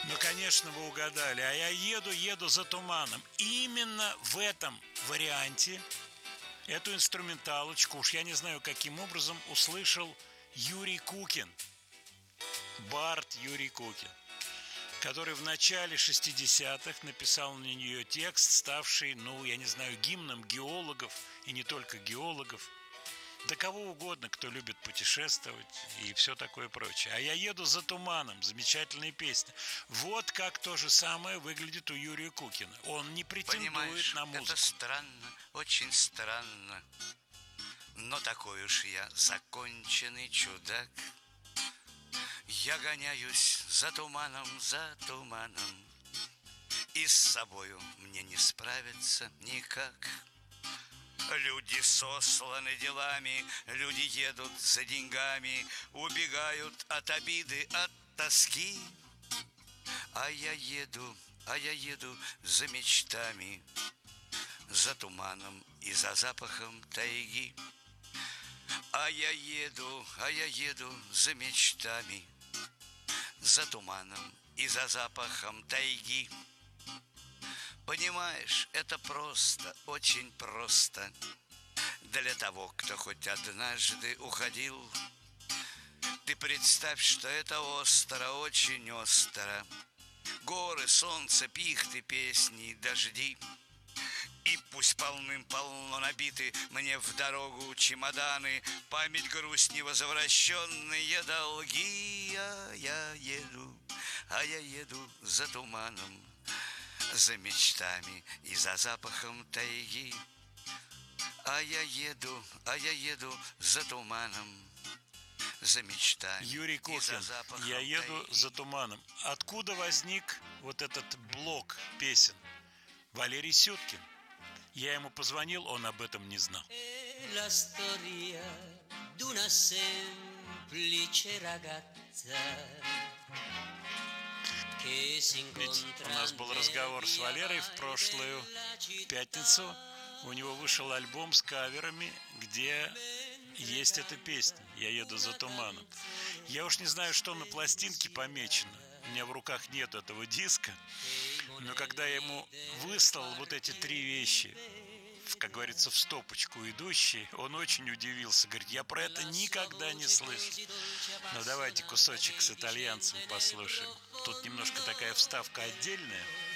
Ну, конечно, вы угадали. А я еду за туманом. Именно в этом варианте эту инструменталочку, уж я не знаю, каким образом, услышал Юрий Кукин. Бард Юрий Кукин, который в начале 60-х написал на нее текст, ставший, ну, я не знаю, гимном геологов, и не только геологов, да кого угодно, кто любит путешествовать и все такое прочее. А я еду за туманом. Замечательная песня. Вот как то же самое выглядит у Юрия Кукина. Он не претендует Понимаешь, на музыку. это странно, очень странно. Но такой уж я законченный чудак. Я гоняюсь за туманом, и с собою мне не справиться никак. Люди сосланы делами, люди едут за деньгами, убегают от обиды, от тоски. А я еду за мечтами, за туманом и за запахом тайги. А я еду за мечтами, за туманом и за запахом тайги. Понимаешь, это просто, очень просто для того, кто хоть однажды уходил. Ты представь, что это остро, очень остро. Горы, солнце, пихты, песни, дожди. И пусть полным-полно набиты мне в дорогу чемоданы, память, грусть, невозвращенные долги. А я еду за туманом, за мечтами и за запахом тайги. А я еду за туманом, за мечтами. Юрий Кукин, я еду за туманом. Откуда возник вот этот блок песен? Валерий Сюткин. Я ему позвонил, он об этом не знал. Ведь у нас был разговор с Валерой в прошлую пятницу. У него вышел альбом с каверами, где есть эта песня «Я еду за туманом». Я уж не знаю, что на пластинке помечено. У меня в руках нет этого диска. Но когда я ему выслал вот эти три вещи, как говорится, в стопочку идущие, он очень удивился. Говорит, я про это никогда не слышал. Но давайте кусочек с итальянцем послушаем. Тут немножко такая вставка отдельная.